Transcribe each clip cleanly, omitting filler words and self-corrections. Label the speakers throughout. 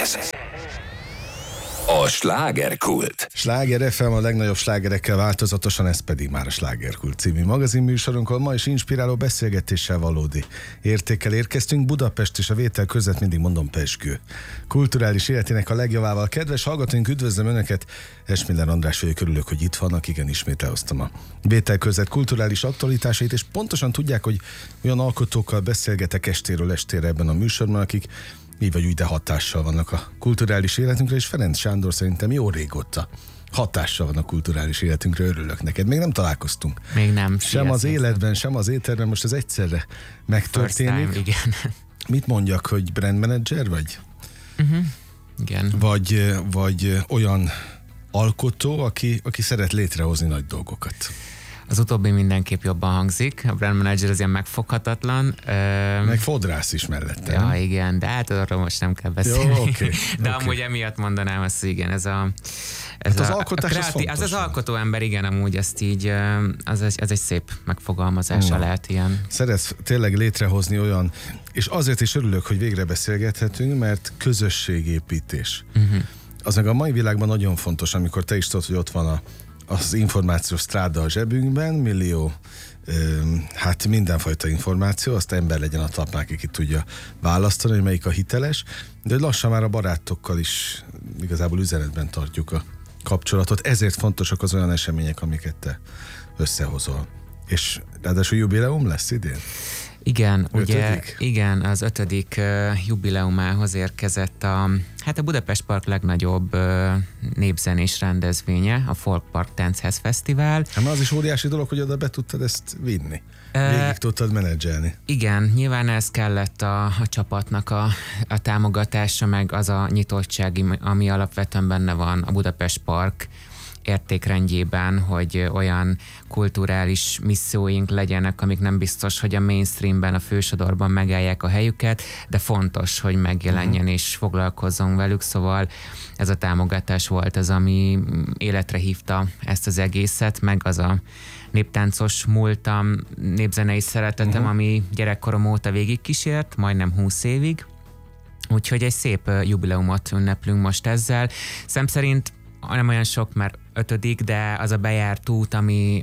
Speaker 1: Ez a slágerkult.
Speaker 2: Sláger FM, a legnagyobb slágerekkel változatosan, ez pedig már a Slágerkult című magazinműsorunkon. Ma is inspiráló beszélgetéssel, valódi értékkel érkeztünk. Budapest és a vétel között, mindig mondom, pezsgő kulturális életének a legjavával. Kedves hallgatóink, üdvözlöm Önöket! Esmiller András vagyok, örülök, hogy itt vannak. Igen, ismét lehoztam a vétel között kulturális aktualitásait, és pontosan tudják, hogy olyan alkotókkal beszélgetek estéről estére ebben a műsorban, akik így vagy úgy, de hatással vannak a kulturális életünkre, és Ferenc Sándor szerintem jó régóta hatással van a kulturális életünkre, örülök neked. Még nem találkoztunk.
Speaker 3: Még nem.
Speaker 2: Sem az életben, sem az éterben, most ez egyszerre megtörténik.
Speaker 3: First time, igen.
Speaker 2: Mit mondjak, hogy brand manager vagy?
Speaker 3: Igen.
Speaker 2: Vagy olyan alkotó, aki szeret létrehozni nagy dolgokat?
Speaker 3: Az utóbbi mindenképp jobban hangzik. A brand manager az ilyen megfoghatatlan.
Speaker 2: Meg fodrász is mellette.
Speaker 3: Ja, igen, de hát arról most nem kell beszélni.
Speaker 2: Jó, okay.
Speaker 3: De amúgy emiatt mondanám azt, hogy igen, ez
Speaker 2: az alkotás
Speaker 3: az alkotó ember, igen, amúgy ezt így, ez egy szép megfogalmazása lehet ilyen.
Speaker 2: Szeretsz tényleg létrehozni olyan, és azért is örülök, hogy végre beszélgethetünk, mert közösségépítés. Az meg a mai világban nagyon fontos, amikor te is tudod, hogy ott van az információs stráda a zsebünkben, millió, hát mindenfajta információ, azt ember legyen a talpán, aki tudja választani, hogy melyik a hiteles, de lassan már a barátokkal is igazából üzenetben tartjuk a kapcsolatot, ezért fontosak az olyan események, amiket te összehozol. És ráadásul jubileum lesz idén?
Speaker 3: Igen, ugye, igen, az 5. jubileumához érkezett a Budapest Park legnagyobb népzenés rendezvénye, a Folk Park Táncház Fesztivál.
Speaker 2: Hát az is óriási dolog, hogy oda be tudtad ezt vinni. Végig tudtad menedzselni.
Speaker 3: Igen, nyilván ez kellett a csapatnak a támogatása, meg az a nyitottság, ami alapvetően benne van a Budapest Park értékrendjében, hogy olyan kulturális misszióink legyenek, amik nem biztos, hogy a mainstreamben, a fősodorban megállják a helyüket, de fontos, hogy megjelenjen és foglalkozzon velük, szóval ez a támogatás volt az, ami életre hívta ezt az egészet, meg az a néptáncos múltam, népzenei szeretetem, ami gyerekkorom óta végigkísért, majdnem 20 évig, úgyhogy egy szép jubileumot ünneplünk most ezzel. Szem szerint nem olyan sok, mert 5., de az a bejárt út,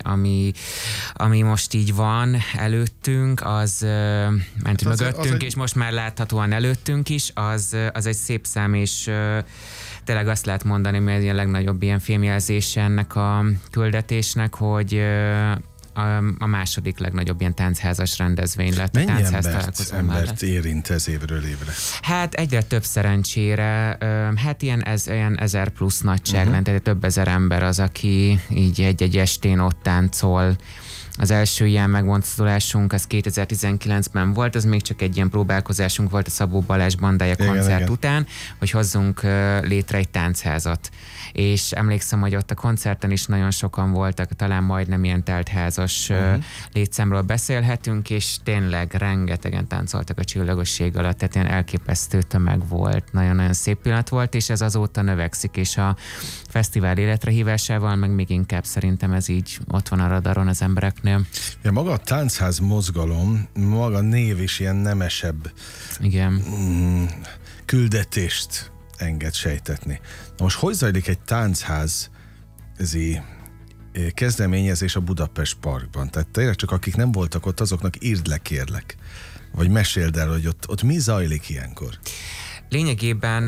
Speaker 3: ami most így van előttünk, az mentünk mögöttünk, és most már láthatóan előttünk is, az egy szép szám, és tényleg azt lehet mondani, hogy a legnagyobb ilyen filmjelzése ennek a küldetésnek, hogy a második legnagyobb ilyen táncházas rendezvény lett.
Speaker 2: Mennyi embert érint ez évről évre?
Speaker 3: Hát egyre több szerencsére, hát ilyen 1000 plusz nagyságrend, tehát több ezer ember az, aki így egy estén ott táncol. Az első ilyen megmozdulásunk az 2019-ben volt, az még csak egy ilyen próbálkozásunk volt a Szabó Balázs bandája koncert után, hogy hozzunk létre egy táncházat. És emlékszem, hogy ott a koncerten is nagyon sokan voltak, talán majdnem ilyen teltházas létszámról beszélhetünk, és tényleg rengetegen táncoltak a Csillagosség alatt, tehát ilyen elképesztő tömeg volt, nagyon-nagyon szép pillanat volt, és ez azóta növekszik, és a fesztivál életre hívásával meg még inkább szerintem ez így ott van a radaron az embereknél.
Speaker 2: Ja, maga a táncház mozgalom, maga a név is ilyen nemesebb küldetést enged sejtetni. Na most hogy zajlik egy táncház kezdeményezés a Budapest Parkban? Tehát tényleg csak akik nem voltak ott, azoknak írd le, kérlek. Vagy meséld el, hogy ott mi zajlik ilyenkor?
Speaker 3: Lényegében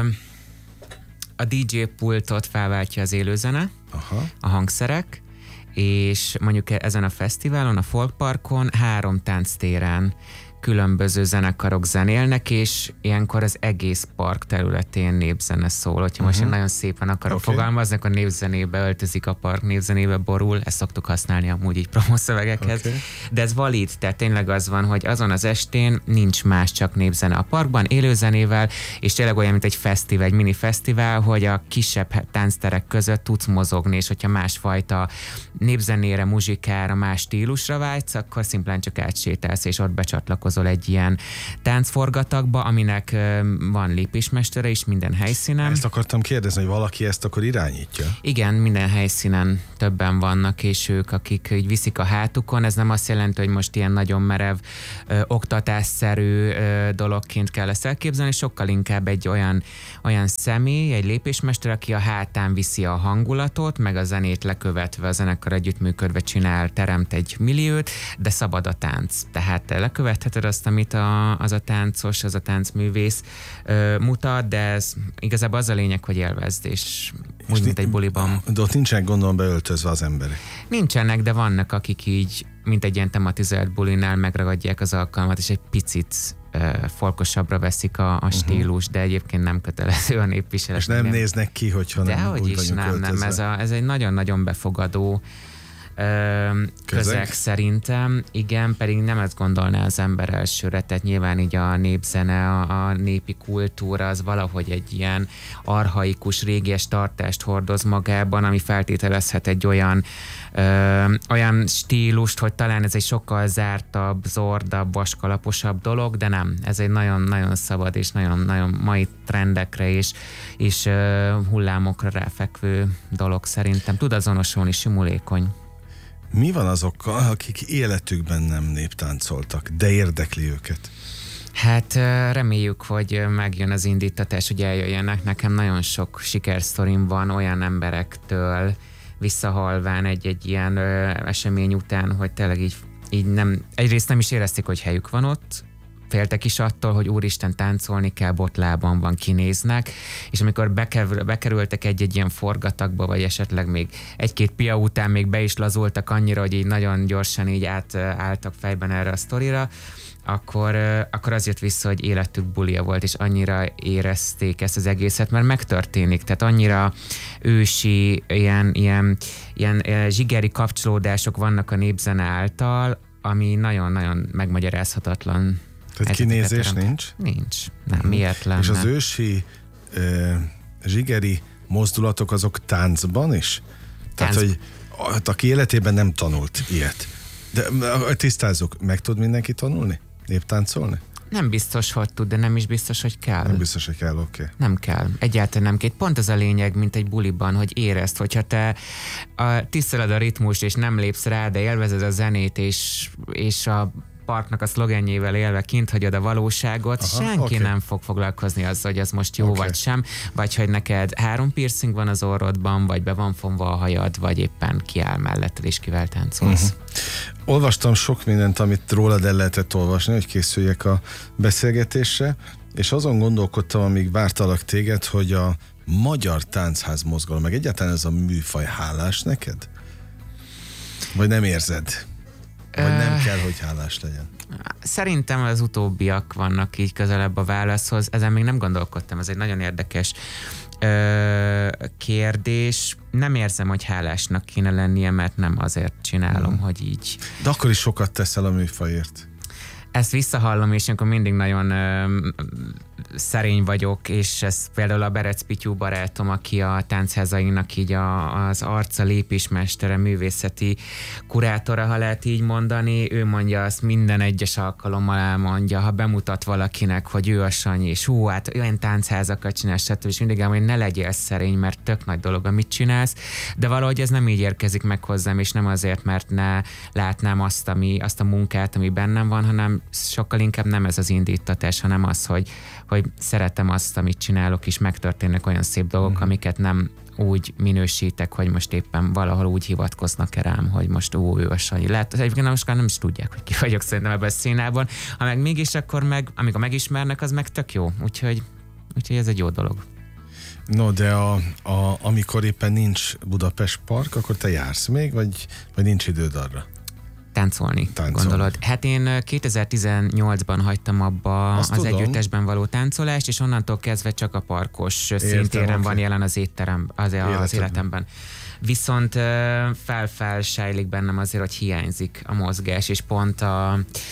Speaker 3: a DJ pultot felváltja az élőzene, a hangszerek, és mondjuk ezen a fesztiválon, a Folk Parkon 3 tánctéren különböző zenekarok zenélnek, és ilyenkor az egész park területén népzene szól. Hogyha most én nagyon szépen akarok fogalmazni, akkor népzenébe öltözik a park, népzenébe borul, ezt szoktuk használni amúgy így promószövegekhez. De ez valid, tehát tényleg az van, hogy azon az estén nincs más, csak népzene a parkban, élőzenével, és tényleg olyan, mint egy fesztivál, egy mini fesztivál, hogy a kisebb táncterek között tudsz mozogni, és hogyha másfajta népzenére, muzsikára, más stílusra vágysz, akkor szimplán csak átsétálsz, és ott becsatlakozol becsatlakozol egy ilyen táncforgatagba, aminek van lépésmestere is minden helyszínen.
Speaker 2: Ezt akartam kérdezni, hogy valaki ezt akkor irányítja?
Speaker 3: Igen, minden helyszínen többen vannak, és ők, akik így viszik a hátukon. Ez nem azt jelenti, hogy most ilyen nagyon merev, oktatásszerű dologként kell ezt elképzelni, sokkal inkább egy olyan személy, egy lépésmester, aki a hátán viszi a hangulatot, meg a zenét lekövetve, a zenekar együttműködve teremt egy milliót, de szabad a tánc. Tehát lekövetheted azt, amit az a táncos, az a táncművész mutat, de ez igazából az a lényeg, hogy élvezd, és úgy, mint egy buliban.
Speaker 2: De ott nincsenek gondolom beöltözve az emberek.
Speaker 3: Nincsenek, de vannak, akik így, mint egy ilyen tematizált bulinál megragadják az alkalmat, és egy picit folkosabbra veszik a stílus, de egyébként nem kötelező a népviselet.
Speaker 2: És nem néznek ki, hogyha nem úgy vagyunk öltözve.
Speaker 3: Nem, ez egy nagyon-nagyon befogadó közeg szerintem, igen, pedig nem ezt gondolná az ember elsőre, tehát nyilván így a népzene, a népi kultúra az valahogy egy ilyen archaikus, régies tartást hordoz magában, ami feltételezhet egy olyan stílust, hogy talán ez egy sokkal zártabb, zordabb, vaskalaposabb dolog, de nem, ez egy nagyon-nagyon szabad és nagyon-nagyon mai trendekre és hullámokra ráfekvő dolog szerintem. Tud azonosulni, simulékony.
Speaker 2: Mi van azokkal, akik életükben nem néptáncoltak, de érdekli őket?
Speaker 3: Hát reméljük, hogy megjön az indítatás, hogy eljöjjenek. Nekem nagyon sok sikersztorim van olyan emberektől visszahalván egy ilyen esemény után, hogy tényleg így nem, egyrészt nem is érezték, hogy helyük van ott, féltek is attól, hogy úristen, táncolni kell, botlában van, kinéznek, és amikor bekerültek egy ilyen forgatagba, vagy esetleg még egy-két pia után még be is lazultak annyira, hogy így nagyon gyorsan így átálltak fejben erre a sztorira, akkor az jött vissza, hogy életük bulia volt, és annyira érezték ezt az egészet, mert megtörténik, tehát annyira ősi, ilyen zsigeri kapcsolódások vannak a népzene által, ami nagyon-nagyon megmagyarázhatatlan.
Speaker 2: Tehát kinézés nincs?
Speaker 3: Nincs. Nem, miért lenne?
Speaker 2: És az ősi zsigeri mozdulatok azok táncban is? Tehát, hogy aki életében nem tanult ilyet. De tisztázzuk, meg tud mindenki tanulni? Néptáncolni?
Speaker 3: Nem biztos, hogy tud, de nem is biztos, hogy kell.
Speaker 2: Nem biztos, hogy kell, oké.
Speaker 3: Nem kell. Egyáltalán nem kell. Pont az a lényeg, mint egy buliban, hogy érezd, hogyha te tiszteled a ritmust, és nem lépsz rá, de élvezed a zenét, és a parknak a szlogenjével élve kint hagyod a valóságot, senki nem fog foglalkozni azzal, hogy ez most jó vagy sem, vagy hogy neked 3 piercing van az orrodban, vagy be van fonva a hajad, vagy éppen kiáll melletted és kivel táncolsz.
Speaker 2: Olvastam sok mindent, amit rólad el lehetett olvasni, hogy készüljek a beszélgetésre, és azon gondolkodtam, amíg vártalak téged, hogy a magyar táncház mozgalom, meg egyáltalán ez a műfaj hálás neked? Vagy nem érzed? Vagy nem kell, hogy hálás legyen?
Speaker 3: Szerintem az utóbbiak vannak így közelebb a válaszhoz. Ezen még nem gondolkodtam, ez egy nagyon érdekes kérdés. Nem érzem, hogy hálásnak kéne lennie, mert nem azért csinálom, hogy így.
Speaker 2: De akkor is sokat teszel a műfajért.
Speaker 3: Ezt visszahallom, és akkor mindig nagyon szerény vagyok, és ez például a Berec Pityu barátom, aki a táncházainak így az arca, lépésmestere, művészeti kurátora, ha lehet így mondani, ő mondja azt minden egyes alkalommal elmondja, ha bemutat valakinek, hogy ő a Sanyi, és hát olyan táncházakat csinálsz, stb. És mindig elmondja, hogy ne legyél szerény, mert tök nagy dolog, amit csinálsz, de valahogy ez nem így érkezik meg hozzám, és nem azért, mert ne látnám azt a munkát, ami bennem van, hanem sokkal inkább nem ez az indítatás, hanem az, hogy szeretem azt, amit csinálok, és megtörténnek olyan szép dolgok, amiket nem úgy minősítek, hogy most éppen valahol úgy hivatkoznak rám, hogy most ő a Sanyi. Lehet, egyébként most nem is tudják, hogy ki vagyok szerintem ebben a színában. Ha meg mégis, akkor amikor megismernek, az meg tök jó. Úgyhogy ez egy jó dolog.
Speaker 2: No, de amikor éppen nincs Budapest Park, akkor te jársz még, vagy nincs időd arra?
Speaker 3: Táncolni, gondolod? Hát én 2018-ban hagytam abba
Speaker 2: azt
Speaker 3: az
Speaker 2: tudom.
Speaker 3: Együttesben való táncolást, és onnantól kezdve csak a parkos szintéren van jelen az étterem, az életemben. Viszont felsejlik bennem azért, hogy hiányzik a mozgás, és pont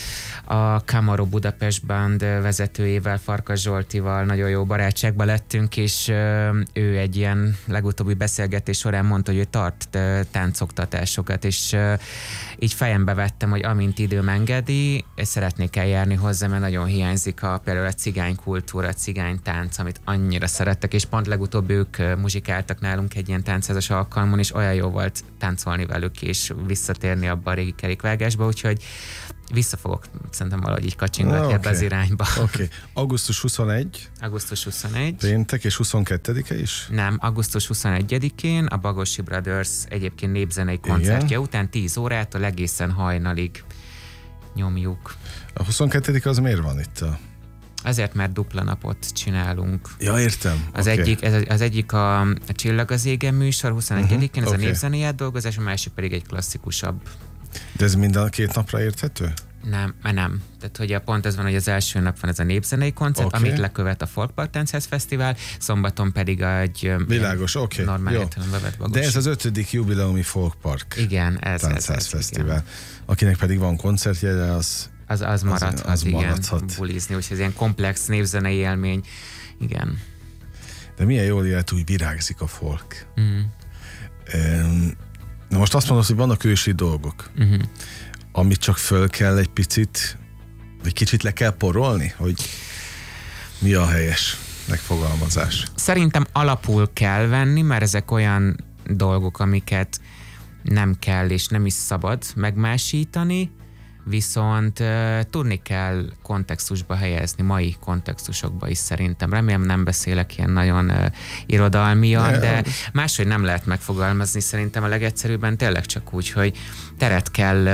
Speaker 3: a Camaro Budapest Band vezetőjével, Farkas Zsoltival nagyon jó barátságba lettünk, és ő egy ilyen legutóbbi beszélgetés során mondta, hogy ő tart táncoktatásokat, és így fejembe vettem, hogy amint időm engedi, szeretnék eljárni hozzá, mert nagyon hiányzik például a cigánykultúra, a cigánytánc, amit annyira szerettek, és pont legutóbb ők muzsikáltak nálunk egy ilyen táncházas alkalmon, és olyan jó volt táncolni velük, és visszatérni abba a régi kerékvágásba, úgyhogy vissza fogok szerintem valahogy így kacsingatni ebbe az irányba.
Speaker 2: Oké. Augusztus 21.
Speaker 3: Augusztus 21.
Speaker 2: Péntek, és 22-e is?
Speaker 3: Nem, augusztus 21-én a Bagosi Brothers egyébként népzenei koncertje után 10 órától egészen hajnalig nyomjuk.
Speaker 2: A 22 az miért van itt?
Speaker 3: Azért, mert dupla napot csinálunk.
Speaker 2: Ja, értem.
Speaker 3: Az egyik a Csillag az égen műsor 21-én, ez a népzenei átdolgozás, a másik pedig egy klasszikusabb.
Speaker 2: De ez mind a 2 napra érthető?
Speaker 3: Nem. Tehát, hogy pont ez van, hogy az első nap van ez a népzenei koncert, amit lekövet a Folkpark Táncház Fesztivál, szombaton pedig egy
Speaker 2: világos,
Speaker 3: normál értelembe vett Bagosi.
Speaker 2: De ez az 5. jubileumi Folkpark Táncház Fesztivál. Igen. Akinek pedig van koncertje, az maradhat.
Speaker 3: Bulizni, úgyhogy ez ilyen komplex népzenei élmény. Igen.
Speaker 2: De milyen jól élet, úgy virágzik a folk. Na most azt mondod, hogy vannak ősi dolgok, amit csak föl kell egy picit, vagy kicsit le kell porolni, hogy mi a helyes megfogalmazás? Szerintem
Speaker 3: alapul kell venni, mert ezek olyan dolgok, amiket nem kell és nem is szabad megmásítani, viszont tudni kell kontextusba helyezni, mai kontextusokba is szerintem. Remélem nem beszélek ilyen nagyon irodalmian, de máshogy nem lehet megfogalmazni. Szerintem a legegyszerűbben tényleg csak úgy, hogy teret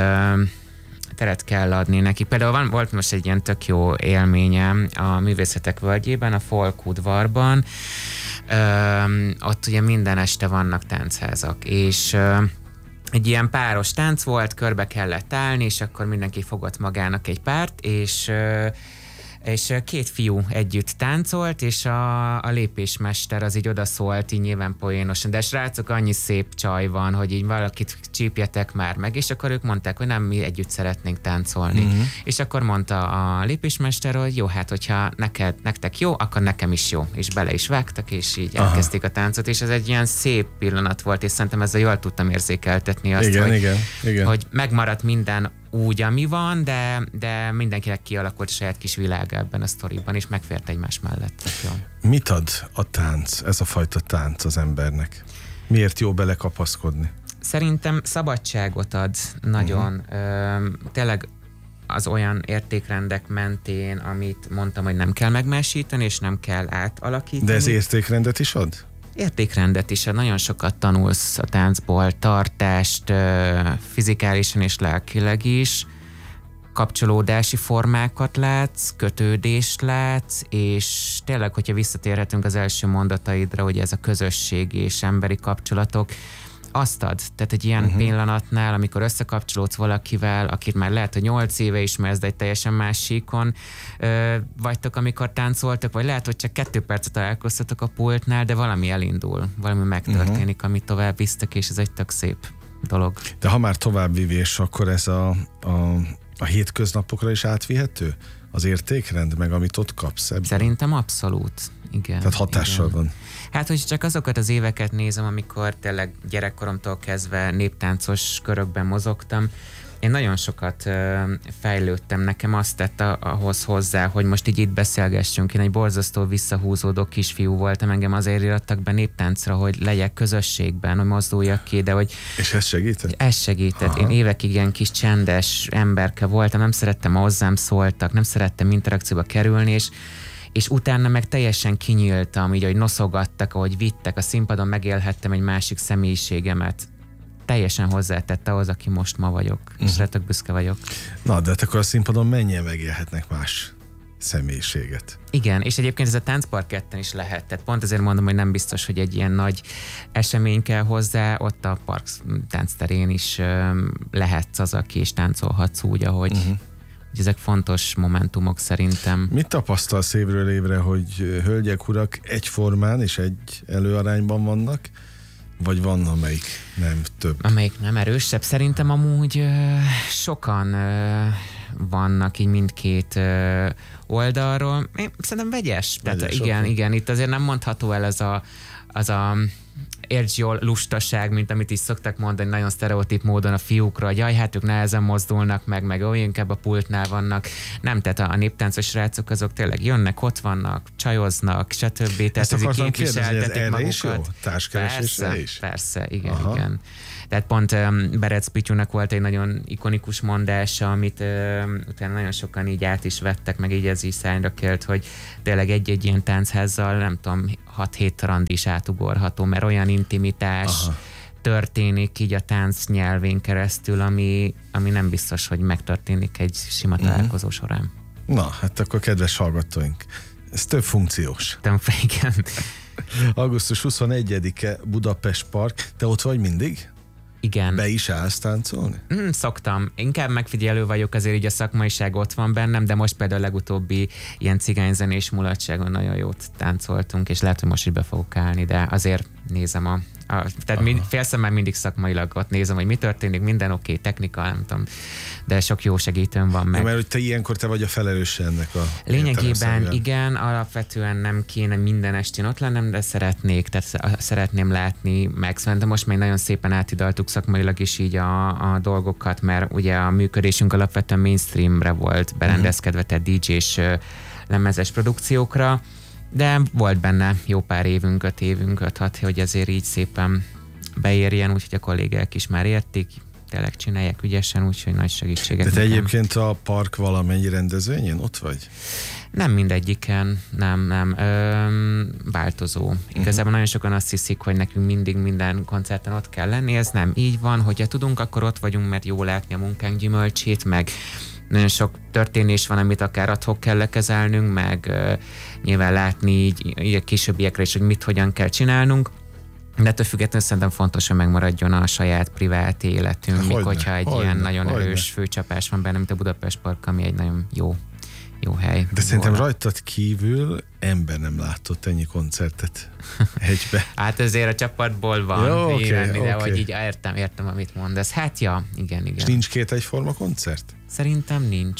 Speaker 3: kell adni neki. Például volt most egy ilyen tök jó élményem a Művészetek Völgyében, a Folk udvarban. Ott ugye minden este vannak táncházak, és egy ilyen páros tánc volt, körbe kellett állni, és akkor mindenki fogott magának egy párt, és 2 fiú együtt táncolt, és a lépésmester az így odaszólt, így nyilván poénosan, de srácok, annyi szép csaj van, hogy így valakit csípjetek már meg, és akkor ők mondták, hogy nem, mi együtt szeretnénk táncolni. És akkor mondta a lépésmester, hogy jó, hát hogyha nektek jó, akkor nekem is jó. És bele is vágtak, és így elkezdték a táncot, és ez egy ilyen szép pillanat volt, és szerintem ezzel jól tudtam érzékeltetni azt,
Speaker 2: igen.
Speaker 3: hogy megmaradt minden úgy, ami van, de mindenkinek kialakult saját kis világa ebben a sztoriban, és megfért egymás mellett. Jó.
Speaker 2: Mit ad a tánc, ez a fajta tánc az embernek? Miért jó belekapaszkodni?
Speaker 3: Szerintem szabadságot ad nagyon. Tényleg az olyan értékrendek mentén, amit mondtam, hogy nem kell megmásítani, és nem kell átalakítani.
Speaker 2: De ez értékrendet is ad?
Speaker 3: Értékrendet is, nagyon sokat tanulsz a táncból, tartást, fizikálisan és lelkileg is, kapcsolódási formákat látsz, kötődést látsz, és tényleg, hogyha visszatérhetünk az első mondataidra, hogy ez a közösség és emberi kapcsolatok, azt ad. Tehát egy ilyen pillanatnál, amikor összekapcsolódsz valakivel, akit már lehet, hogy 8 éve ismersz, de egy teljesen más síkon vagytok, amikor táncoltak, vagy lehet, hogy csak 2 percet találkoztatok a pultnál, de valami elindul, valami megtörténik, amit tovább visztek, és ez egy tök szép dolog.
Speaker 2: De ha már továbbvivés, akkor ez a hétköznapokra is átvihető? Az értékrend, meg amit ott kapsz ebben?
Speaker 3: Szerintem abszolút, igen.
Speaker 2: Tehát hatással van.
Speaker 3: Hát, hogy csak azokat az éveket nézem, amikor tényleg gyerekkoromtól kezdve néptáncos körökben mozogtam, én nagyon sokat fejlődtem, nekem azt tett ahhoz hozzá, hogy most így itt beszélgessünk. Én egy borzasztó visszahúzódó kisfiú voltam, engem azért irattak be néptáncra, hogy legyek közösségben, hogy mozduljak ki, de hogy...
Speaker 2: És ez segített?
Speaker 3: Ez segített. Én évekig ilyen kis csendes emberke voltam, nem szerettem, hozzám szóltak, nem szerettem interakcióba kerülni, és utána meg teljesen kinyíltam, így, hogy noszogattak, ahogy vittek a színpadon, megélhettem egy másik személyiségemet. Teljesen hozzátett ahhoz, aki most ma vagyok, és tök büszke vagyok.
Speaker 2: Na, de akkor a színpadon mennyien megélhetnek más személyiséget?
Speaker 3: Igen, és egyébként ez a táncparketten is lehet. Tehát pont ezért mondom, hogy nem biztos, hogy egy ilyen nagy esemény kell hozzá, ott a park táncterén is lehetsz az, aki és táncolhatsz úgy, ahogy... Ezek fontos momentumok szerintem.
Speaker 2: Mit tapasztalsz évről évre, hogy hölgyek, urak egyformán és egy előarányban vannak, vagy van, amelyik nem több?
Speaker 3: Amelyik nem erősebb. Szerintem amúgy sokan vannak így mindkét oldalról. Én szerintem vegyes. Tehát igen, itt azért nem mondható el az a értsd jól lustaság, mint amit is szoktak mondani nagyon sztereotíp módon a fiúkra, hogy jaj, hát ők nehezen mozdulnak meg olyan inkább a pultnál vannak. Nem, tehát a néptáncos srácok azok tényleg jönnek, ott vannak, csajoznak, stb. Tehát
Speaker 2: ezt akartam kérdezni, ez erre
Speaker 3: magukat.
Speaker 2: is jó? Társkeresésre is?
Speaker 3: Persze, igen. Tehát pont Berec Pityúnak volt egy nagyon ikonikus mondása, amit utána nagyon sokan így át is vettek, meg így ez is szájra kelt, hogy tényleg egy-egy ilyen táncházzal, nem tudom, 6-7 rand is átugorható, mert olyan intimitás történik így a tánc nyelvén keresztül, ami nem biztos, hogy megtörténik egy sima találkozó során.
Speaker 2: Na, hát akkor kedves hallgatóink, ez több funkciós.
Speaker 3: Igen.
Speaker 2: Augusztus 21-e Budapest Park. Te ott vagy mindig?
Speaker 3: Igen.
Speaker 2: Be is állsz táncolni?
Speaker 3: Szoktam. Inkább megfigyelő vagyok, azért így a szakmaiság ott van bennem, de most például a legutóbbi ilyen cigányzenés mulatságon nagyon jót táncoltunk, és lehet, hogy most is be fogok állni, de azért nézem tehát félszemmel mindig szakmailag ott nézem, hogy mi történik, minden oké, technika, nem tudom, de sok jó segítőm van meg.
Speaker 2: Mert hogy te ilyenkor te vagy a felelős ennek a...
Speaker 3: Lényegében igen, alapvetően nem kéne minden estén ott lennem, de szeretném látni meg. De most még nagyon szépen átidaltuk szakmailag is így a dolgokat, mert ugye a működésünk alapvetően mainstreamre volt berendezkedve, tehát DJ-s lemezes produkciókra, de volt benne jó pár évünk, 5 évünk, 5-6, hogy azért így szépen beérjen, úgyhogy a kollégák is már értik, tényleg csinálják ügyesen, úgyhogy nagy segítséget.
Speaker 2: De te egyébként a park valamennyi rendezvényén ott vagy?
Speaker 3: Nem mindegyiken, nem. Változó. Igazából nagyon sokan azt hiszik, hogy nekünk mindig minden koncerten ott kell lenni, ez nem így van, hogyha tudunk, akkor ott vagyunk, mert jó látni a munkánk gyümölcsét, meg nagyon sok történés van, amit akár ad-hoc kell lekezelnünk, meg nyilván látni így a későbbiekre is, hogy mit, hogyan kell csinálnunk. De ettől függetlenül szerintem fontos, hogy megmaradjon a saját privát életünk, míg hogyha egy ilyen nagyon erős főcsapás van benne, mint a Budapest Park, ami egy nagyon jó hely.
Speaker 2: De szerintem rajtad kívül ember nem látott ennyi koncertet egybe.
Speaker 3: Hát ezért a csapatból van.
Speaker 2: Jó,
Speaker 3: de hogy így értem, amit mondasz. Hát ja, igen.
Speaker 2: És nincs két egyforma koncert?
Speaker 3: Szerintem nincs.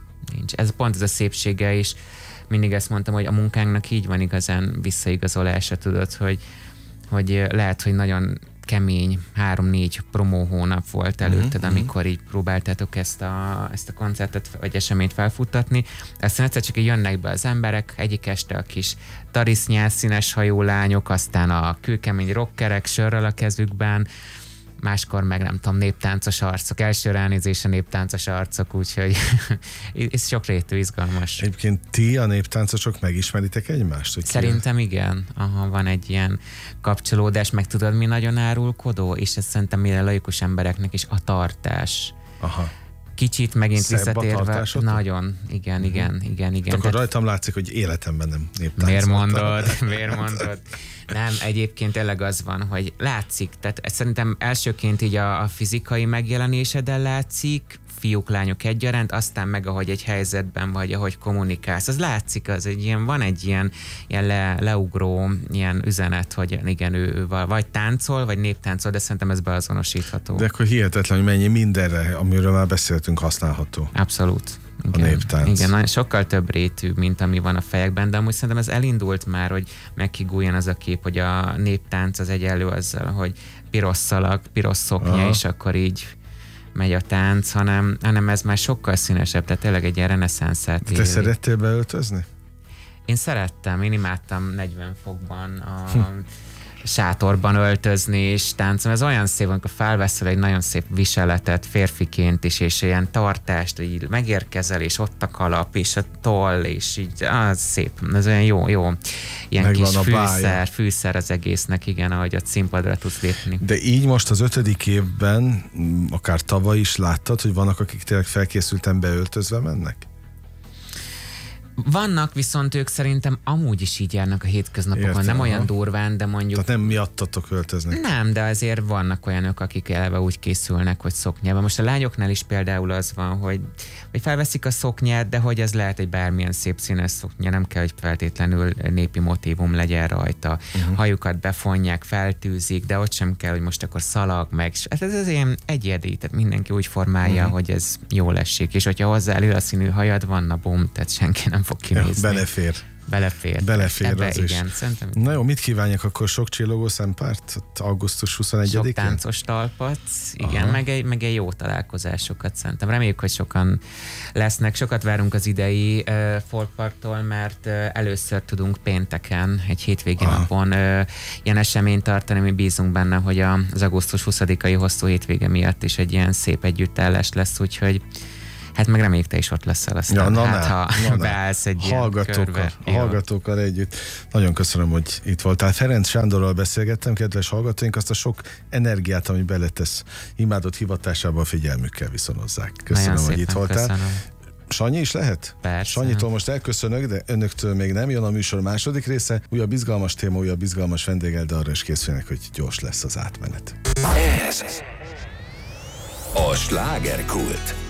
Speaker 3: Ez pont ez a szépsége is. Mindig ezt mondtam, hogy a munkánknak így van igazán visszaigazolása, tudod, hogy lehet, hogy nagyon kemény 3-4 promó hónap volt előtted, amikor így próbáltátok ezt a koncertet vagy eseményt felfuttatni. Aztán egyszer csak így jönnek be az emberek, egyik este a kis tarisznyás színes hajú lányok, aztán a kőkemény rockerek sörrel a kezükben, máskor meg nem tudom, néptáncos arcok, első ránézése néptáncos arcok, úgyhogy ez sokrétű, izgalmas.
Speaker 2: Egyébként ti a néptáncosok megismeritek egymást? Hogy
Speaker 3: szerintem igen. Van egy ilyen kapcsolódás, meg tudod, mi nagyon árulkodó, és ez szerintem minden laikus embereknek is a tartás.
Speaker 2: Aha.
Speaker 3: Kicsit megint
Speaker 2: szebb
Speaker 3: visszatérve. Nagyon, igen.
Speaker 2: Akkor rajtam látszik, hogy életemben nem
Speaker 3: néptáncoltam. Miért mondod? Nem, egyébként tényleg az van, hogy látszik, tehát szerintem elsőként így a fizikai megjelenéseden látszik, fiúk, lányok egyaránt, aztán meg ahogy egy helyzetben vagy, ahogy kommunikálsz. Az látszik, van egy ilyen leugró ilyen üzenet, hogy igen, ő vagy táncol, vagy néptáncol, de szerintem ez beazonosítható.
Speaker 2: De akkor hihetetlen, hogy mennyi mindenre, amiről már beszéltünk, használható.
Speaker 3: Abszolút.
Speaker 2: Igen, a néptánc.
Speaker 3: Igen, sokkal több rétű, mint ami van a fejekben, de amúgy szerintem ez elindult már, hogy megkigújjon az a kép, hogy a néptánc az egyenlő azzal, hogy piros szalag, piros szoknya, és akkor így megy a tánc, hanem ez már sokkal színesebb, tehát tényleg egy ilyen reneszánszát éli.
Speaker 2: Te szerettél beöltözni?
Speaker 3: Én szerettem, én imádtam 40 fokban a sátorban öltözni és táncolni. Ez olyan szép, amikor felveszel egy nagyon szép viseletet férfiként is, és ilyen tartást, így megérkezel, és ott a kalap, és a toll, és így, az szép. Ez olyan jó. Ilyen megvan kis fűszer az egésznek, igen, ahogy a színpadra tudsz lépni.
Speaker 2: De így most az 5. évben, akár tavaly is láttad, hogy vannak, akik tényleg felkészülten beöltözve mennek?
Speaker 3: Vannak, viszont ők szerintem amúgy is így járnak a hétköznapokon,
Speaker 2: Értem,
Speaker 3: nem olyan
Speaker 2: aha.
Speaker 3: durván, de mondjuk...
Speaker 2: Tehát nem miattatok költöznek.
Speaker 3: Nem, de azért vannak olyanok, akik eleve úgy készülnek, hogy szoknyában. Most a lányoknál is például az van, hogy felveszik a szoknyát, de hogy ez lehet egy bármilyen szép színes szoknya, nem kell, hogy feltétlenül népi motívum legyen rajta. Hajukat befonják, feltűzik, de ott sem kell, hogy most akkor szalag meg. Hát ez ilyen egyedi, tehát mindenki úgy formálja, hogy ez jól esik. És hogyha hozzá lila színű hajad van, na bum, tehát senki nem fog kinézni.
Speaker 2: Belefér. Belefér
Speaker 3: Ebbe
Speaker 2: az
Speaker 3: igen,
Speaker 2: is.
Speaker 3: szerintem.
Speaker 2: Na jó, mit kívánjak akkor? Sok csillogó szempárt augusztus 21-én?
Speaker 3: Sok táncos talpat, igen, meg egy jó találkozásokat szerintem. Reméljük, hogy sokan lesznek. Sokat várunk az idei Folkparktól, mert először tudunk pénteken, egy hétvégi napon ilyen eseményt tartani. Mi bízunk benne, hogy az augusztus 20-ai hosszú hétvége miatt is egy ilyen szép együttállás lesz, úgyhogy hát meg reméljük, te is ott leszel aztán. Ha beállsz egy ilyen körbe.
Speaker 2: Hallgatókkal együtt. Nagyon köszönöm, hogy itt voltál. Ferenc Sándorral beszélgettem, kedves hallgatóink, azt a sok energiát, ami beletesz imádott hivatásába, a figyelmükkel viszonozzák. Köszönöm, hogy itt voltál.
Speaker 3: Köszönöm.
Speaker 2: Sanyi is lehet?
Speaker 3: Persze.
Speaker 2: Sanyitól most elköszönök, de önöktől még nem. Jön a műsor második része. Újabb izgalmas téma, újabb izgalmas vendéggel, de arra is készülnek, hogy gyors lesz az átmenet.
Speaker 1: Ez a slágerkult.